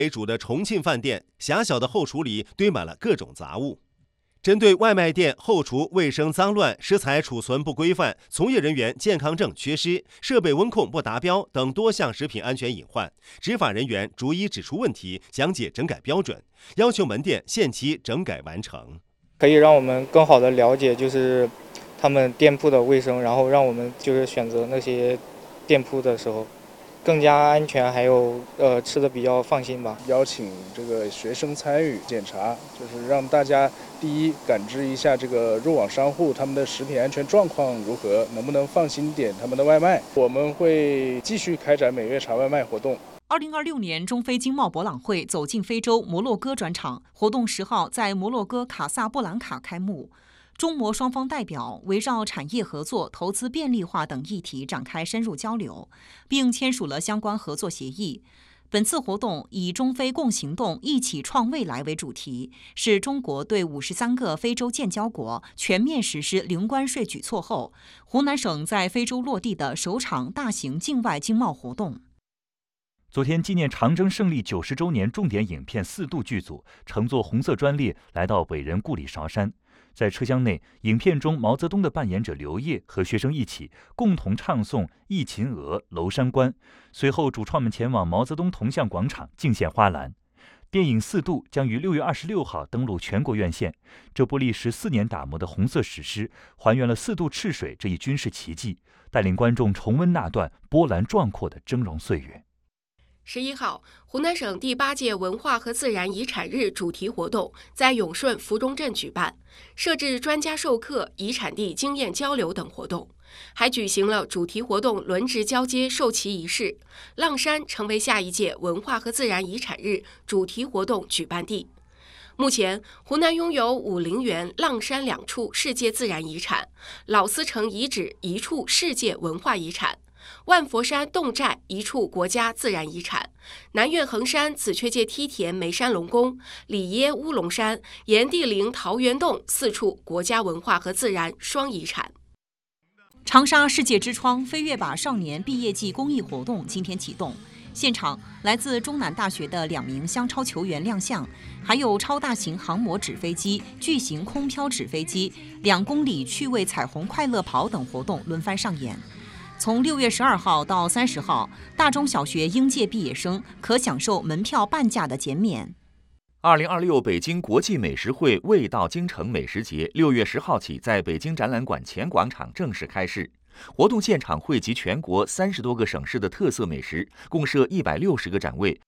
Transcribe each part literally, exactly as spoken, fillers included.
为主的重庆饭店，狭小的后厨里堆满了各种杂物。针对外卖店后厨卫生脏乱、食材储存不规范、从业人员健康证缺失、设备温控不达标等多项食品安全隐患，执法人员逐一指出问题，讲解整改标准，要求门店限期整改完成。 可以让我们更好的了解就是他们店铺的卫生，然后让我们就是选择那些店铺的时候更加安全，还有呃吃的比较放心吧。 邀请这个学生参与检查，就是让大家第一感知一下这个入网商户他们的食品安全状况如何，能不能放心点他们的外卖。我们会继续开展每月查外卖活动。 二零二六年中非经贸博览会走进非洲摩洛哥专场活动十号在摩洛哥卡萨布兰卡开幕。中摩双方代表围绕产业合作、投资便利化等议题展开深入交流，并签署了相关合作协议。本次活动以中非共行动、一起创未来为主题，是中国对五十三个非洲建交国全面实施零关税举措后，湖南省在非洲落地的首场大型境外经贸活动。 昨天，纪念长征胜利九十周年重点影片四渡剧组乘坐红色专列来到伟人故里韶山。在车厢内，影片中毛泽东的扮演者刘烨和学生一起共同唱诵《忆秦娥·娄山关》。随后，主创们前往毛泽东铜像广场敬献花篮。电影《四渡》将于六月二十六号登陆全国院线。这部历时四年打磨的红色史诗，还原了四渡赤水这一军事奇迹，带领观众重温那段波澜壮阔的峥嵘岁月。 十一号，湖南省第八届文化和自然遗产日主题活动在永顺福中镇举办，设置专家授课、遗产地经验交流等活动，还举行了主题活动轮值交接授旗仪式。浪山成为下一届文化和自然遗产日主题活动举办地。目前，湖南拥有武陵源、浪山两处世界自然遗产，老司城遗址一处世界文化遗产。万佛山侗寨一处国家自然遗产，南岳衡山紫雀界梯田眉山龙宫、里耶乌龙山、炎帝陵桃源洞四处国家文化和自然双遗产。 长沙世界之窗飞跃吧少年毕业季公益活动今天启动，现场来自中南大学的两名湘超球员亮相，还有超大型航模纸飞机、巨型空飘纸飞机、两公里趣味彩虹快乐跑等活动轮番上演。从六月十二号到三十号，大中小学应届毕业生可享受门票半价的减免。 二零二六北京国际美食会味道京城美食节六月十号起在北京展览馆前广场正式开市。活动现场汇集全国三十多个省市的特色美食，共设一百六十个展位。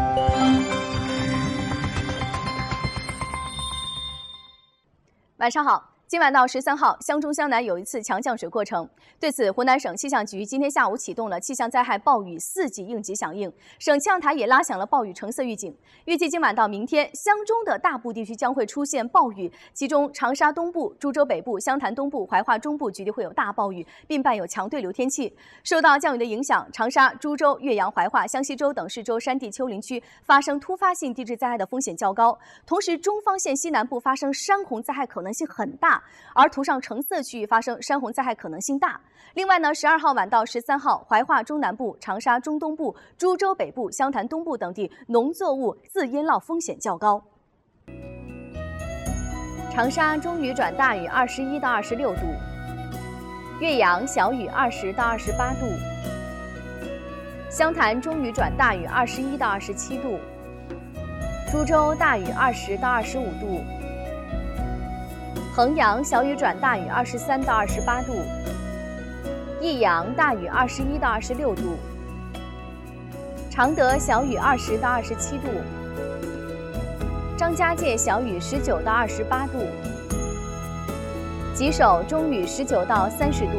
晚上好。今晚到十三号，湘中湘南有一次强降水过程。对此，湖南省气象局今天下午启动了气象灾害暴雨四级应急响应，省气象台也拉响了暴雨橙色预警。预计今晚到明天，湘中的大部地区将会出现暴雨，其中长沙东部、株洲北部、湘潭东部、怀化中部局地会有大暴雨，并伴有强对流天气。受到降雨的影响，长沙、株洲、岳阳、怀化、湘西州等市州山地丘陵区发生突发性地质灾害的风险较高，同时中方县西南部发生山洪灾害可能性很大。而图上橙色区域发生山洪灾害可能性大。另外呢，十二号晚到十三号，怀化中南部、长沙中东部、株洲北部、湘潭东部等地农作物自淹涝风险较高。长沙中雨转大雨，二十一到二十六度；岳阳小雨，二十到二十八度；湘潭中雨转大雨，二十一到二十七度；株洲大雨，二十到二十五度。衡阳小雨转大雨，二十三到二十八度；益阳大雨，二十一到二十六度；常德小雨，二十到二十七度；张家界小雨，十九到二十八度；吉首中雨，十九到三十度；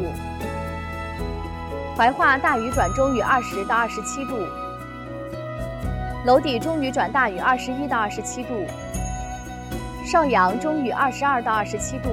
怀化大雨转中雨，二十到二十七度；娄底中雨转大雨，二十一到二十七度；邵阳中雨二十二到二十七度，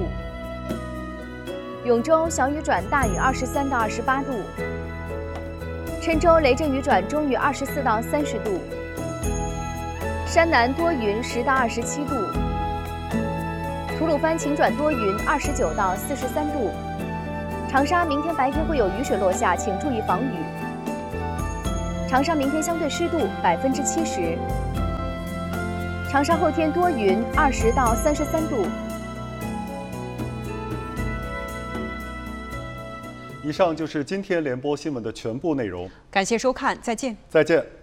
永州小雨转大雨二十三到二十八度，郴州雷阵雨转中雨二十四到三十度，山南多云十到二十七度，吐鲁番晴转多云二十九到四十三度，长沙明天白天会有雨水落下，请注意防雨。长沙明天相对湿度百分之七十。 长沙后天多云，二十到三十三度。 以上就是今天联播新闻的全部内容， 感谢收看，再见。 再见。